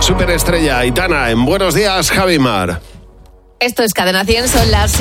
superestrella Aitana en Buenos Días, Javimar. Esto es Cadena 100, son las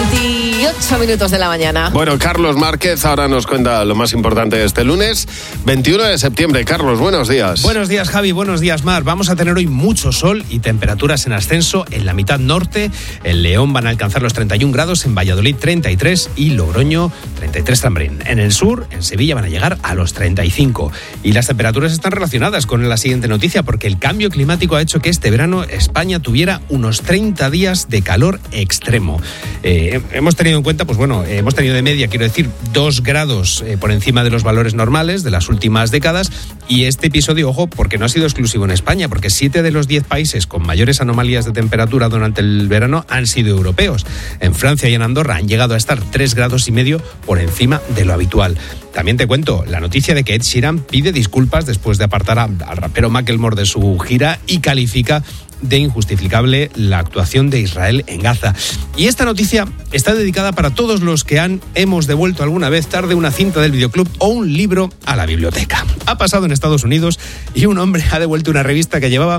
7:28 de la mañana. Bueno, Carlos Márquez ahora nos cuenta lo más importante de este lunes, 21 de septiembre. Carlos, buenos días. Buenos días, Javi, buenos días, Mar. Vamos a tener hoy mucho sol y temperaturas en ascenso en la mitad norte. En León van a alcanzar los 31 grados, en Valladolid 33 y Logroño 33 también. En el sur, en Sevilla, van a llegar a los 35. Y las temperaturas están relacionadas con la siguiente noticia, porque el cambio climático ha hecho que este verano España tuviera unos 30 días de calor extremo. Hemos tenido en cuenta, hemos tenido de media, 2 grados por encima de los valores normales de las últimas décadas. Y este episodio, ojo, porque no ha sido exclusivo en España, porque 7 de los 10 países con mayores anomalías de temperatura durante el verano han sido europeos. En Francia y en Andorra han llegado a estar 3,5 grados por encima de lo habitual. También te cuento la noticia de que Ed Sheeran pide disculpas después de apartar al rapero Macklemore de su gira y califica de injustificable la actuación de Israel en Gaza. Y esta noticia está dedicada para todos los que hemos devuelto alguna vez tarde una cinta del videoclub o un libro a la biblioteca. Ha pasado en Estados Unidos y un hombre ha devuelto una revista que llevaba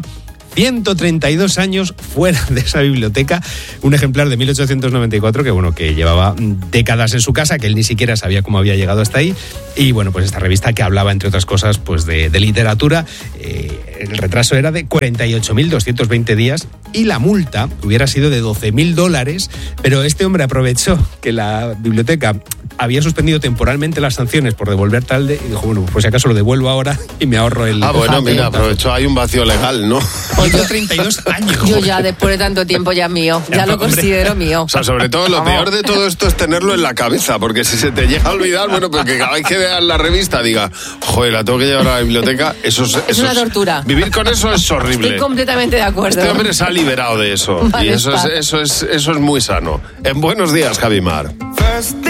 132 años fuera de esa biblioteca, un ejemplar de 1894 que llevaba décadas en su casa, que él ni siquiera sabía cómo había llegado hasta ahí. Y esta revista que hablaba, entre otras cosas, de literatura. El retraso era de 48.220 días y la multa hubiera sido de $12.000, pero este hombre aprovechó que la biblioteca había suspendido temporalmente las sanciones por devolver tarde y dijo, pues si acaso lo devuelvo ahora y me ahorro el... aprovechó, hay un vacío legal, ¿no? 32 años. Yo ya, después de tanto tiempo, ya mío. Ya lo considero mío. O sea, sobre todo, lo peor de todo esto es tenerlo en la cabeza, porque si se te llega a olvidar, porque cada vez que veas la revista diga, joder, la tengo que llevar a la biblioteca, eso es una tortura. Vivir con eso es horrible. Estoy completamente de acuerdo. Este hombre se ha liberado de eso. Vale, y eso es muy sano. En Buenos Días, Javimar.